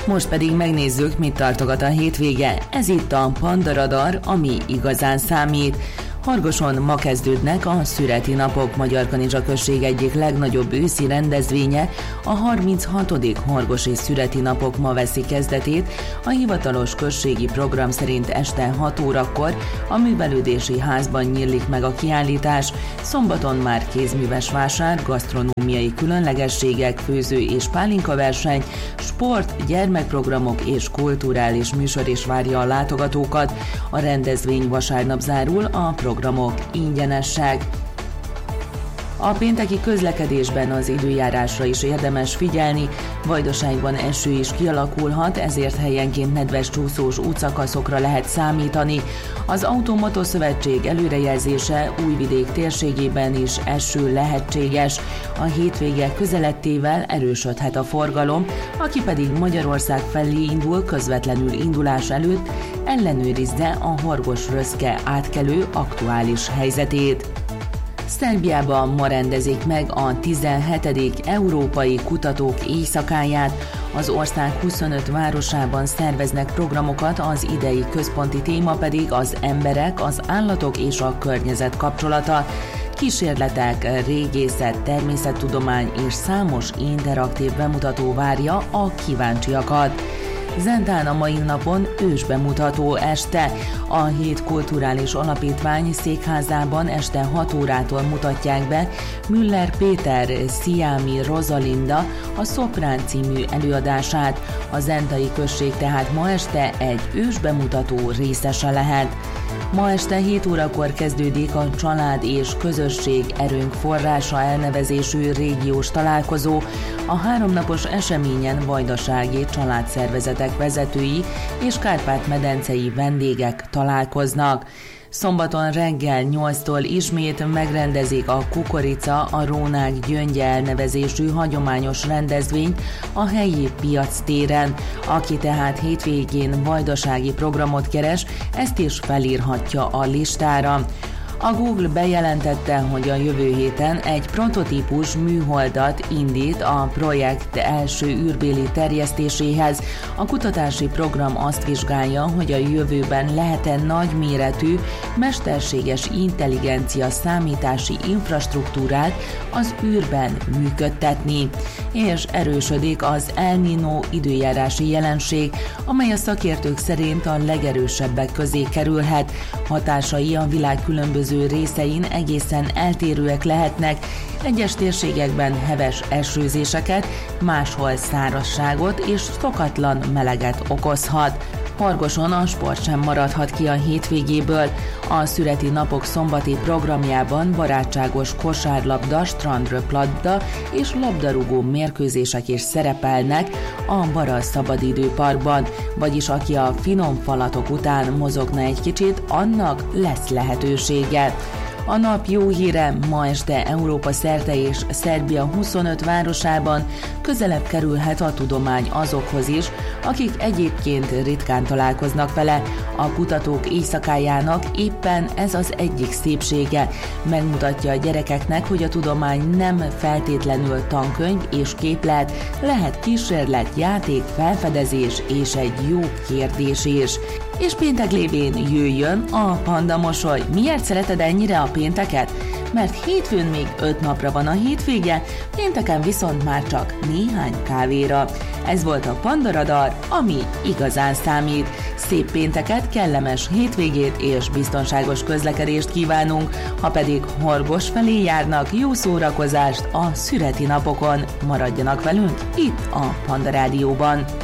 Most pedig megnézzük, mit tartogat a hétvége. Ez itt a Panda Radar, ami igazán számít. Horgoson ma kezdődnek a Szüreti Napok, Magyarkanizsa község egyik legnagyobb őszi rendezvénye, a 36. Horgosi Szüreti Napok ma veszi kezdetét. A hivatalos községi program szerint este 6 órakor a művelődési házban nyílik meg a kiállítás. Szombaton már kézműves vásár, gasztronómiai különlegességek, főző és pálinka verseny, sport, gyermekprogramok és kulturális műsor is várja a látogatókat. A rendezvény vasárnap zárul, a programok ingyenesek. A pénteki közlekedésben az időjárásra is érdemes figyelni, Vajdaságban eső is kialakulhat, ezért helyenként nedves csúszós útszakaszokra lehet számítani. Az Auto-Moto Szövetség előrejelzése Újvidék térségében is eső lehetséges. A hétvége közeledtével erősödhet a forgalom, aki pedig Magyarország felé indul közvetlenül indulás előtt, ellenőrizze a Horgos-Röszke átkelő aktuális helyzetét. Szerbiában ma rendezik meg a 17. Európai Kutatók Éjszakáját. Az ország 25 városában szerveznek programokat, az idei központi téma pedig az emberek, az állatok és a környezet kapcsolata. Kísérletek, régészet, természettudomány és számos interaktív bemutató várja a kíváncsiakat. Zentán a mai napon ősbemutató este. A Hét Kulturális Alapítvány székházában este 6 órától mutatják be Müller Péter Sziámi Rosalinda a Szoprán című előadását. A zentai község tehát ma este egy ősbemutató részese lehet. Ma este 7 órakor kezdődik a Család és Közösség Erőnk Forrása elnevezésű régiós találkozó. A 3 napos eseményen vajdasági családszervezetek vezetői és kárpát-medencei vendégek találkoznak. Szombaton reggel 8-tól ismét megrendezik a Kukorica a Rónák Gyöngye elnevezésű hagyományos rendezvényt a helyi piac téren. Aki tehát hétvégén vajdasági programot keres, ezt is felírhatja a listára. A Google bejelentette, hogy a jövő héten egy prototípus műholdat indít a projekt első űrbéli terjesztéséhez. A kutatási program azt vizsgálja, hogy a jövőben lehet-e nagyméretű, mesterséges intelligencia számítási infrastruktúrát az űrben működtetni. És erősödik az El Niño időjárási jelenség, amely a szakértők szerint a legerősebbek közé kerülhet. Hatásai a világ különböző részein egészen eltérőek lehetnek, egyes térségekben heves esőzéseket, máshol szárazságot és szokatlan meleget okozhat. Horgoson a sport sem maradhat ki a hétvégéből. A Szüreti Napok szombati programjában barátságos kosárlabda, strandröplabda és labdarúgó mérkőzések is szerepelnek a Bara Szabadidőparkban, vagyis aki a finom falatok után mozogna egy kicsit, annak lesz lehetősége. A nap jó híre: ma este Európa szerte és Szerbia 25 városában közelebb kerülhet a tudomány azokhoz is, akik egyébként ritkán találkoznak vele. A kutatók éjszakájának éppen ez az egyik szépsége. Megmutatja a gyerekeknek, hogy a tudomány nem feltétlenül tankönyv és képlet, lehet kísérlet, játék, felfedezés és egy jó kérdés is. És péntek lévén jöjjön a Panda mosoly. Miért szereted ennyire a pénteket? Mert hétfőn még 5 napra van a hétvége, pénteken viszont már csak néhány kávéra. Ez volt a Panda Radar, ami igazán számít. Szép pénteket, kellemes hétvégét és biztonságos közlekedést kívánunk, ha pedig Horgos felé járnak, jó szórakozást a Szüreti Napokon. Maradjanak velünk itt a Panda Rádióban.